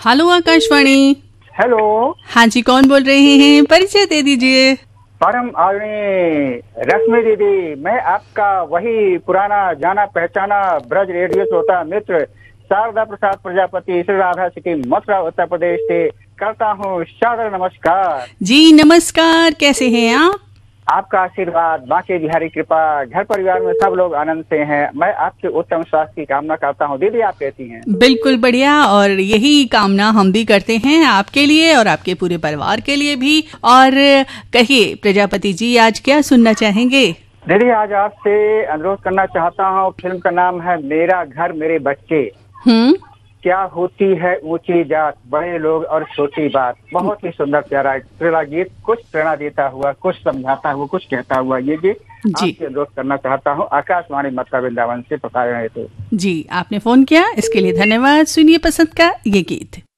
Hello Akashvani. Hello. हाँ जी, कौन बोल रहे हैं? परिचय दे दीजिए। परम आदरणीय रश्मि दीदी, मैं आपका वही पुराना जाना पहचाना ब्रज रेडियो श्रोता मित्र शारदा प्रसाद प्रजापति श्री राधा सिटी मथुरा उत्तर प्रदेश से करता हूँ सादर नमस्कार। जी नमस्कार, कैसे हैं आप? आपका आशीर्वाद, बांके बिहारी कृपा, घर परिवार में सब लोग आनंद से हैं। मैं आपके उत्तम स्वास्थ्य की कामना करता हूँ। दीदी आप कैसी हैं? बिल्कुल बढ़िया, और यही कामना हम भी करते हैं आपके लिए और आपके पूरे परिवार के लिए भी। और कहिए प्रजापति जी, आज क्या सुनना चाहेंगे? दीदी आज आपसे अनुरोध करना चाहता हूँ। फिल्म का नाम है मेरा घर मेरे बच्चे। क्या होती है ऊंची जात, बड़े लोग और छोटी बात। बहुत ही सुंदर प्यारा गीत, कुछ प्रेरणा देता हुआ, कुछ समझाता हुआ, कुछ कहता हुआ ये गीत आपसे अनुरोध करना चाहता हूँ। आकाशवाणी मथुरा वृंदावन से प्रसारण हेतु। जी, आपने फोन किया, इसके लिए धन्यवाद। सुनिए पसंद का ये गीत।